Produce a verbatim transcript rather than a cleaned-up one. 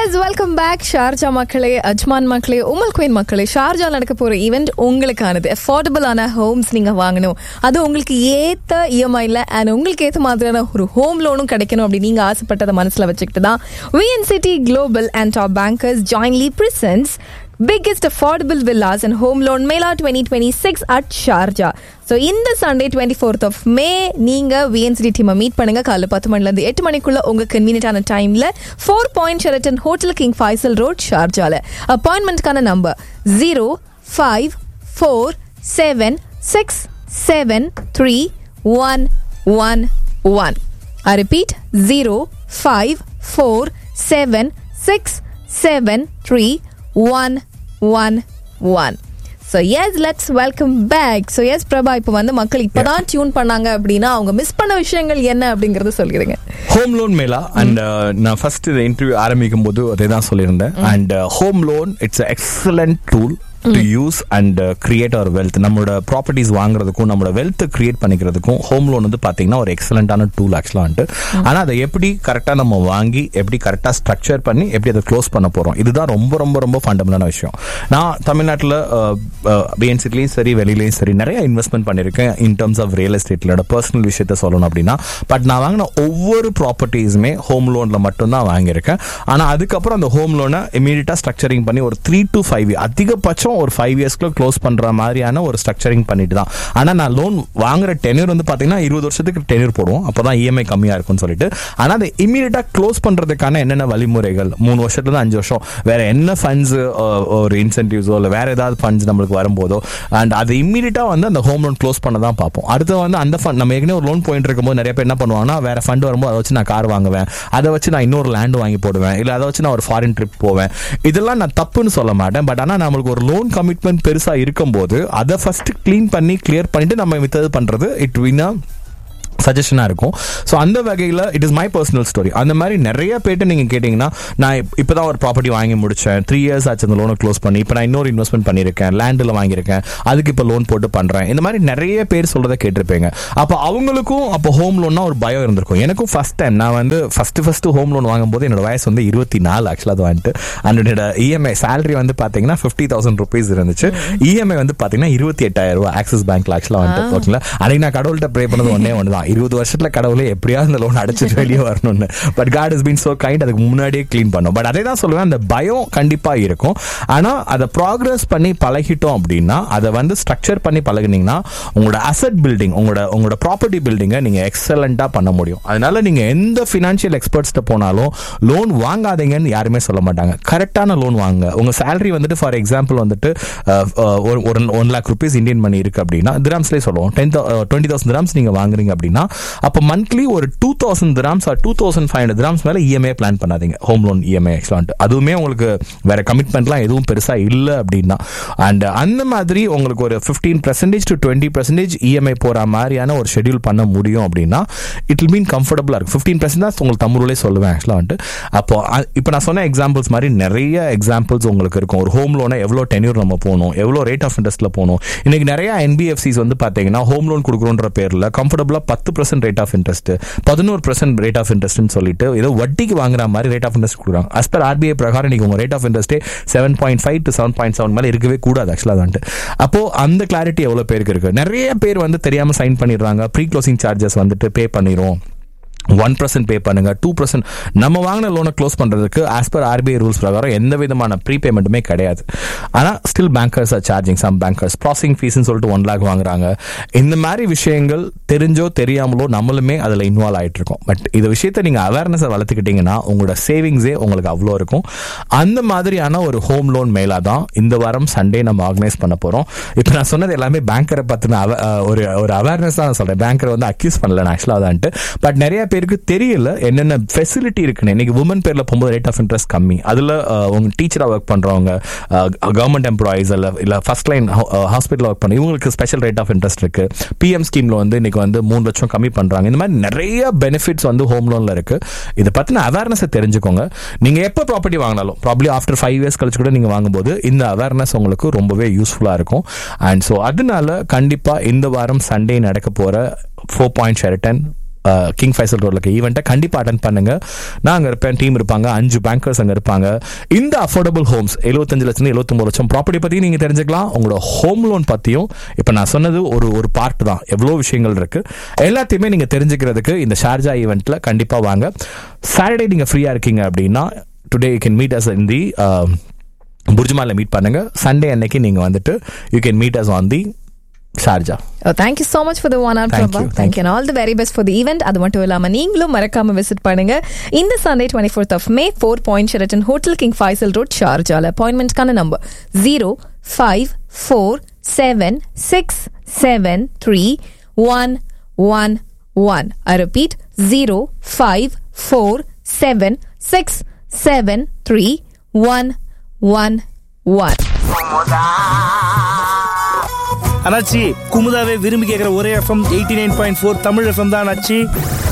Yes, welcome back. Sharjah மக்களே, Ajman மக்களே, உமல் queen மக்களே, ஷார்ஜா நடக்க போற ஈவெண்ட் உங்களுக்கானது. அஃபோர்டபுளான ஹோம்ஸ் நீங்க வாங்கணும், அது உங்களுக்கு ஏத்த இஎம்ஐல அண்ட் உங்களுக்கு ஏத்த மாதிரியான ஒரு ஹோம் லோனும் கிடைக்கணும் அப்படி நீங்க ஆசைப்பட்டதை மனசுல வச்சுக்கிட்டு தான் V N C T Global and Top Bankers jointly presents biggest affordable villas and home loan Mela twenty twenty-six at Sharjah. So இந்த Sunday twenty-fourth of May நீங்க V N C T டீமை meet பண்ணுங்க. காலைல பத்து மணில இருந்து எட்டு மணிக்குள்ள உங்க கன்வீனியன்டான டைம்ல four Point Sheraton Hotel King Faisal Road Sharjahல. அப்பாயின்மெண்ட்கான number zero five four seven six seven three one one one. I repeat zero five four seven six seven three one one one. So yes, let's welcome back. So yes, Prabha, இப்போ வந்து மக்கள் இப்பதான் tune பண்ணாங்க அப்படின்னா அவங்க miss பண்ண விஷயங்கள் என்ன அப்படிங்கறத சொல்லிடுங்க. ஹோம் லோன் மேலா அண்ட் நான் ஃபர்ஸ்ட் இந்த இன்டர்வியூ ஆரம்பிக்கும் போது அதே தான் சொல்லியிருந்தேன். And home loan it's excellent tool to use and create our wealth. நம்மளோட ப்ராப்பர்ட்டிஸ் வாங்குறதுக்கும் நம்மளோட வெல்த் கிரியேட் பண்ணிக்கிறதுக்கும் ஹோம் லோன் வந்து பாத்தீங்கன்னா ஒரு எக்ஸலண்டான டூல் ஆக்சுவலா வந்துட்டு. ஆனா அதை எப்படி கரெக்டா நம்ம வாங்கி எப்படி கரெக்டா ஸ்ட்ரக்சர் பண்ணி எப்படி அதை க்ளோஸ் பண்ண போறோம், இதுதான் ரொம்ப ரொம்ப ரொம்ப ஃபண்டமெண்டலான விஷயம். நான் தமிழ்நாட்டில் பிஎன்சிலையும் சரி வெளியிலையும் சரி நிறைய இன்வெஸ்ட்மெண்ட் பண்ணியிருக்கேன் in terms of real எஸ்டேட்ல. Personal விஷயத்த சொல்லணும் அப்படின்னா, பட் நான் வாங்கின ஒவ்வொரு ப்ராப்பர்ட்டிஸுமே ஹோம் லோன்ல மட்டும்தான் வாங்கியிருக்கேன். ஆனா அதுக்கப்புறம் அந்த ஹோம் லோனை இமீடியட்டா ஸ்ட்ரக்சரிங் பண்ணி ஒரு த்ரீ டு ஃபைவ் அதிகபட்சம் ஒரு ஃபைவ் இயர்ஸ்க்குள்ள க்ளோஸ் பண்ற மாதிரியான ஒரு ஸ்ட்ரக்சரிங் பண்ணிட்டு தான். ஆனா நான் லோன் வாங்குற டென்யூர் வந்து பாத்தீங்கன்னா இருபது வருஷத்துக்கு டென்யூர் போடுவோம், அப்பதான் இஎம்ஐ கம்மியா இருக்கும்னு சொல்லிட்டு. ஆனா அதை இமீடியட்டா க்ளோஸ் பண்றதுக்கான என்னென்ன வழிமுறைகள், மூணு வருஷத்துல இருந்து அஞ்சு வருஷம் வேற என்ன ஃபண்ட்ஸ் ஒரு இன்சென்டிவ்ஸோ இல்லை வேற ஏதாவது ஃபண்ட்ஸ் நம்மளுக்கு வரும்போதோ அண்ட் அது இமீடியட்டா வந்து அந்த ஹோம் லோன் க்ளோஸ் பண்ண தான் பார்ப்போம். அடுத்து வந்து அந்த ஃபண்ட் நம்ம ஏற்கனவே ஒரு லோன் போயிட்டு இருக்கும்போது நிறைய பேர் என்ன பண்ணுவாங்கன்னா, வேற ஃபண்ட் வரும்போது அதை வச்சு நான் கார் வாங்குவேன், அதை வச்சு நான் இன்னொரு லேண்ட் வாங்கி போடுவேன், இல்லை அதை வச்சு நான் ஒரு ஃபாரின் ட்ரிப் போவேன். இதெல்லாம் நான் தப்புன்னு சொல்ல மாட்டேன். பட் ஆனால் நம்மளுக்கு ஒரு லோன் கமிட்மெண்ட் பெருசா இருக்கும்போது அதை ஃபர்ஸ்ட் கிளீன் பண்ணி கிளியர் பண்ணிட்டு நம்ம மித்தது பண்றது இட் வினா சஜஷனா இருக்கும். ஸோ அந்த வகையில் it is my personal story. அந்த மாதிரி நிறைய பேர்ட்டு நீங்க கேட்டீங்கன்னா, நான் இப்பதான் ஒரு ப்ராப்பர்ட்டி வாங்கி முடிச்சேன், த்ரீ இயர்ஸ் ஆச்சு அந்த லோனை க்ளோஸ் பண்ணி, இப்போ நான் இன்னொரு இன்வெஸ்ட்மெண்ட் பண்ணியிருக்கேன், லேண்டில் வாங்கியிருக்கேன், அதுக்கு இப்போ லோன் போட்டு பண்றேன், இந்த மாதிரி நிறைய பேர் சொல்றதை கேட்டிருப்பீங்க. அப்போ அவங்களுக்கும் அப்போ ஹோம் லோன்னா ஒரு பயம் இருந்திருக்கும். எனக்கும் ஃபர்ஸ்ட் டைம் நான் வந்து ஃபர்ஸ்ட் ஃபர்ஸ்ட் ஹோம் லோன் வாங்கும் போது என்னோட வயசு வந்து இருபத்தி நாலு ஆக்சுவலாக அது வந்துட்டு. என்னோட இஎம்ஐ சேலரி வந்து பாத்தீங்கன்னா ஃபிஃப்டி தௌசண்ட் ருபீஸ் இருந்துச்சு. இஎம்ஐ வந்து பாத்தீங்கன்னா இருபத்தி எட்டாயிரம் ரூபாய் ஆக்சிஸ் பேங்க்ல ஆக்சுவலாக வந்துட்டு. ஓகேங்களா, அன்னைக்கு நான் கடவுள்கிட்ட ப்ரே பண்ணது ஒன்னே ஒன்று தான், இருபது வருஷத்துல கடவுளே எப்படியாவது இந்த லோன் அடைச்சிட்டு வெளியே வரணும்னு. But God has been so kind, அதுக்கு முன்னாடியே கிளீன் பண்ணோம். பட் அதே தான் சொல்லுவேன், அந்த பயம் கண்டிப்பா இருக்கும். ஆனா அதை ப்ராக்ரஸ் பண்ணி பழகிட்டோம் அப்படின்னா, அதை வந்து ஸ்ட்ரக்சர் பண்ணி பழகினீங்கன்னா உங்களோட அசெட் பில்டிங், உங்களோட உங்களோட ப்ராப்பர்ட்டி பில்டிங்கை நீங்க எக்ஸலண்டா பண்ண முடியும். அதனால நீங்க எந்த ஃபினான்ஷியல் எக்ஸ்பர்ட்ஸ்ட்ட போனாலும் லோன் வாங்காதீங்கன்னு யாருமே சொல்ல மாட்டாங்க. கரெக்டான லோன் வாங்க. உங்க சேலரி வந்துட்டு ஃபார் எக்ஸாம்பிள் வந்துட்டு ஒரு one lakh rupees Indian money இருக்கு அப்படின்னா, திராம்ஸ்லேயே சொல்லுவோம், டென் டுவெண்ட்டி தௌசண்ட் திராம்ஸ் நீங்க வாங்குறீங்க அப்படின்னா, அப்போ மந்த்லி ஒரு two thousand grams R two thousand five hundred grams மேல இஎம்ஐ பிளான் பண்ணாதீங்க. ஹோம் லோன் இஎம்ஐ எக்ஸ்ட்ரான்ட், அதுவுமே உங்களுக்கு வேற கமிட்மெண்ட்லாம் எதுவும் பெருசா இல்லை அப்படின்னா. அண்ட் அந்த மாதிரி உங்களுக்கு ஒரு fifteen percentage to twenty percentage EMI போற மாதிரியான ஒரு ஷெட்யூல் பண்ண முடியும் அப்படின்னா இட் வில் மீன் கம்ஃபர்டபுளா இருக்கும். ஃபிஃப்டீன் பர்சன்ட் தான் உங்களுக்கு தமிழ்லேயே சொல்லுவேன் ஆக்சுவலா வந்துட்டு. அப்போ இப்போ நான் சொன்ன எக்ஸாம்பிள்ஸ் மாதிரி நிறைய எக்ஸாம்பிள்ஸ் உங்களுக்கு இருக்கும். ஒரு ஹோம் லோனை எவ்வளோ டென்யூர் நம்ம போகணும், எவ்வளோ ரேட் ஆஃப் இன்ட்ரெஸ்ட்ல போகணும். இன்னைக்கு நிறைய என்பிஎஃப்சிஸ் வந்து பாத்தீங்கன்னா ஹோம் லோன் கொடுக்குறோன்ற பேர்ல கம்ஃபர்டபுளா பத்து பர்சன்ட் ரேட் ஆஃப் இன்ட்ரெஸ்ட், பதினோரு பர்சன்ட் ரேட் ஆஃப் இன்ட்ரெஸ்ட்னு சொல்லிட்டு ஏதோ வட்டிக்கு வாங்குற மாதிரி ரேட் ஆஃப் இன்ட்ரெஸ்ட் கொடுக்குறாங்க. அஸ் பர் ஆர்பிஐ பிரகாரம் நீங்க உங்க rate of இன்ட்ரெஸ்டே seven point five to seven point seven மேல இருக்கவே கூடாது ஆக்சுவலா வந்துட்டு. அப்போ அந்த கிளாரிட்டி எவ்வளவு பேருக்கு இருக்கு. நிறைய பேர் வந்து தெரியாம சைன் பண்ணிடுறாங்க, ப்ரீ க்ளோசிங் சார்ஜஸ் வந்துட்டு பே பண்ணிரும், ஒன் பர்சன்ட் பே பண்ணுங்க, டூ பர்சன்ட். நம்ம வாங்கின லோனை க்ளோஸ் பண்றதுக்கு ஆஸ் பர் ஆர்பிஐ ரூல்ஸ் பிரகாரம் எந்த விதமான ப்ரீ பேமெண்ட்டுமே கிடையாது. ஆனா still bankers R charging some bankers processing ஃபீஸ்னு சொல்லிட்டு ஒன் லேக் வாங்குறாங்க. இந்த மாதிரி விஷயங்கள் தெரிஞ்சோ தெரியாமலோ நம்மளுமே அதில் இன்வால்வ் ஆகிட்டு இருக்கோம். பட் இந்த விஷயத்தை நீங்க அவேர்னஸை வளர்த்துக்கிட்டீங்கன்னா உங்களோட சேவிங்ஸே உங்களுக்கு அவ்வளோ இருக்கும். அந்த மாதிரியான ஒரு ஹோம் லோன் மேலா தான் இந்த வாரம் சண்டே நம்ம ஆர்கனைஸ் பண்ண போறோம். இப்போ நான் சொன்னது எல்லாமே பேங்கரை பத்தின ஒரு ஒரு அவேர்னஸ் தான் சொல்றேன். பேங்கரை வந்து அக்யூஸ் பண்ணல ஆக்சுவலா தான்ட்டு. பட் நிறைய பேருக்கு தெரியல என்னென்ன ஃபெசிலிட்டி இருக்குன்னு. இன்னைக்கு உமன் பேர்ல போகும்போது ரேட் ஆஃப் இன்ட்ரெஸ்ட் கம்மி. அதுல உங்க டீச்சரா ஒர்க் பண்றவங்க, கவர்மெண்ட் எம்ப்ளாயிஸ் இல்ல இல்ல ஃபர்ஸ்ட் லைன் ஹாஸ்பிட்டல் ஒர்க் பண்ண இவங்களுக்கு ஸ்பெஷல் ரேட் ஆஃப் இன்ட்ரெஸ்ட் இருக்கு. பிஎம் ஸ்கீம்ல வந்து இன்னைக்கு வந்து மூணு லட்சம் கம்மி பண்றாங்க. இந்த மாதிரி நிறைய பெனிஃபிட்ஸ் வந்து ஹோம் லோன்ல இருக்கு. இதை பத்தின அவேர்னஸ் தெரிஞ்சுக்கோங்க. நீங்க எப்ப ப்ராப்பர்ட்டி வாங்கினாலும் ப்ராப்ளி ஆஃப்டர் ஃபைவ் இயர்ஸ் கழிச்சு கூட நீங்க வாங்கும்போது இந்த அவேர்னஸ் உங்களுக்கு ரொம்பவே யூஸ்ஃபுல்லா இருக்கும். அண்ட் ஸோ அதனால கண்டிப்பா இந்த வாரம் சண்டே நடக்க போற four point Sheraton king Faisal ரோட்ல இருக்க ஈவெண்ட்டை கண்டிப்பா அட்டென்ட் பண்ணுங்க. நான் அங்க இருப்பேன், டீம் இருப்பாங்க, அஞ்சு பேங்கர்ஸ் அங்க இருப்பாங்க. இந்த அஃபோர்டபுள் ஹோம்ஸ் எழுபத்தஞ்சு லட்சம் எழுபத்தொன்பது லட்சம் ப்ராப்பர்ட்டி பத்தி நீங்க தெரிஞ்சுக்கலாம். உங்களோட ஹோம் லோன் பத்தியும் இப்ப நான் சொன்னது ஒரு ஒரு பார்ட் தான், எவ்வளவு விஷயங்கள் இருக்கு எல்லாத்தையுமே நீங்க தெரிஞ்சுக்கிறதுக்கு இந்த ஷார்ஜா ஈவெண்ட்ல கண்டிப்பா வாங்க. சாட்டர்டே நீங்க ஃப்ரீயா இருக்கீங்க அப்படின்னா today you can meet us in the புர்ஜ்மான்ல meet பண்ணுங்க. சண்டே அன்னைக்கு நீங்க வந்துட்டு you can meet us on the Sharjah. Oh, thank you so much for the one hour Thank Prabha. you, Thank, thank you and all the very best for the event. அது மட்டும் இல்லாம நீங்களும் மறக்காம visit பண்ணுங்க இந்த Sunday twenty-fourth of May four Point Sheraton Hotel King Faisal Road Sharjah. Appointmentsக்கான number zero five four seven six seven three one one one. I repeat zero five four seven six seven three one one one. அண்ணாச்சி குமுதாவே விரும்பி கேட்குற ஒரே FM eighty nine point four Tamil FM தான் அண்ணாச்சி.